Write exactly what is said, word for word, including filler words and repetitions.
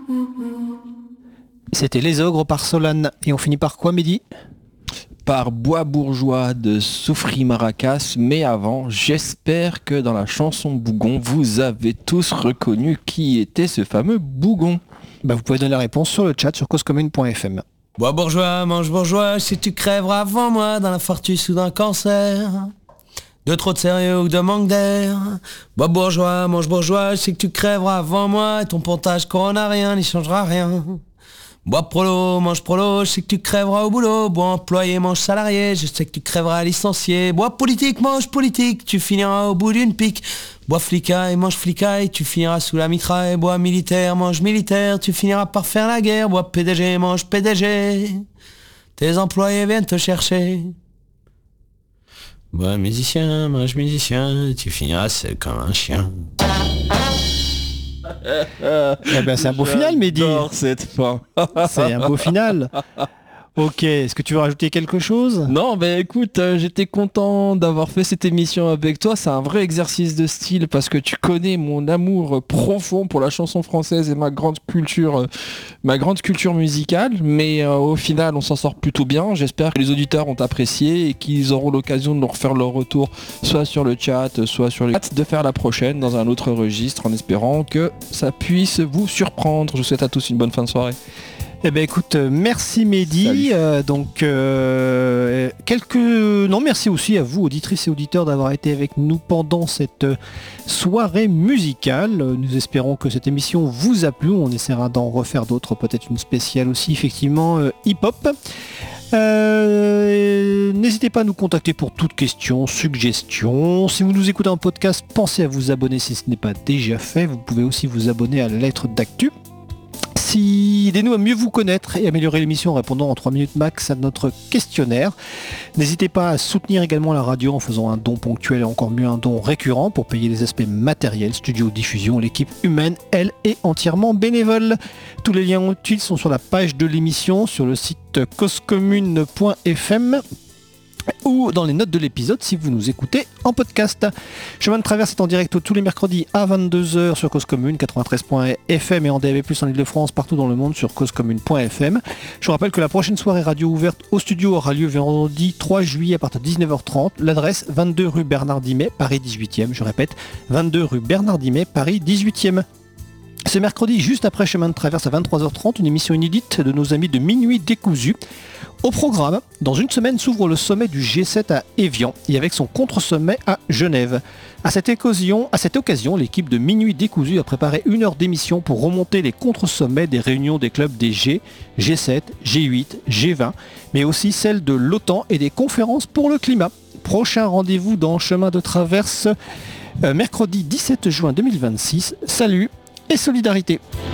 C'était Les Ogres par Solane. Et on finit par quoi, Mehdi ? Par Bois Bourgeois de Soufri Maracas. Mais avant, j'espère que dans la chanson Bougon, vous avez tous reconnu qui était ce fameux Bougon. Bah, vous pouvez donner la réponse sur le chat sur cause commune point f m. Bois bourgeois, mange bourgeois, si tu crèveras avant moi d'un infarctus ou d'un cancer, de trop de sérieux ou de manque d'air. Bois bourgeois, mange bourgeois, si tu crèveras avant moi et ton pontage coronarien n'y changera rien. Bois prolo, mange prolo, je sais que tu crèveras au boulot. Bois employé, mange salarié, je sais que tu crèveras licencié. Bois politique, mange politique, tu finiras au bout d'une pique. Bois flicaille, mange flicaille, tu finiras sous la mitraille. Bois militaire, mange militaire, tu finiras par faire la guerre. Bois P D G, mange P D G, tes employés viennent te chercher. Bois musicien, mange musicien, tu finiras seul comme un chien. Eh ben, c'est un beau final, Mehdi. J'adore cette fin. C'est un beau final. Ok, est-ce que tu veux rajouter quelque chose ? Non, bah écoute, euh, j'étais content d'avoir fait cette émission avec toi. C'est un vrai exercice de style parce que tu connais mon amour profond pour la chanson française et ma grande culture, euh, ma grande culture musicale. Mais euh, au final, on s'en sort plutôt bien. J'espère que les auditeurs ont apprécié et qu'ils auront l'occasion de nous refaire leur retour, soit sur le chat, soit sur le chat, de faire la prochaine dans un autre registre, en espérant que ça puisse vous surprendre. Je vous souhaite à tous une bonne fin de soirée. Eh ben écoute, euh, merci Mehdi. Euh, donc euh, quelques non merci aussi à vous auditrices et auditeurs d'avoir été avec nous pendant cette soirée musicale. Nous espérons que cette émission vous a plu. On essaiera d'en refaire d'autres, peut-être une spéciale aussi effectivement euh, hip-hop. Euh, n'hésitez pas à nous contacter pour toute question, suggestion. Si vous nous écoutez en podcast, pensez à vous abonner si ce n'est pas déjà fait. Vous pouvez aussi vous abonner à la lettre d'actu. Si aidez-nous à mieux vous connaître et améliorer l'émission en répondant en trois minutes max à notre questionnaire. N'hésitez pas à soutenir également la radio en faisant un don ponctuel et encore mieux un don récurrent pour payer les aspects matériels, studio, diffusion. L'équipe humaine, elle, est entièrement bénévole. Tous les liens utiles sont sur la page de l'émission sur le site cause commune point f m ou dans les notes de l'épisode si vous nous écoutez en podcast. Chemin de traverse est en direct tous les mercredis à vingt-deux heures sur Cause Commune quatre-vingt-treize point f m et en D A B plus, en Ile-de-France, partout dans le monde sur cause commune point f m. Je vous rappelle que la prochaine soirée radio ouverte au studio aura lieu vendredi trois juillet à partir de dix-neuf heures trente. L'adresse vingt-deux rue Bernard Dimet, Paris dix-huitième. Je répète, vingt-deux rue Bernard Dimet, Paris dix-huitième. Ce mercredi, juste après Chemin de traverse à vingt-trois heures trente, une émission inédite de nos amis de Minuit Décousu. Au programme, dans une semaine s'ouvre le sommet du G sept à Évian et avec son contre-sommet à Genève. À cette occasion, à cette occasion, l'équipe de Minuit Décousu a préparé une heure d'émission pour remonter les contre-sommets des réunions des clubs des G, G sept, G huit, G vingt, mais aussi celles de l'OTAN et des conférences pour le climat. Prochain rendez-vous dans Chemin de traverse, euh, mercredi dix-sept juin deux mille vingt-six. Salut et solidarité.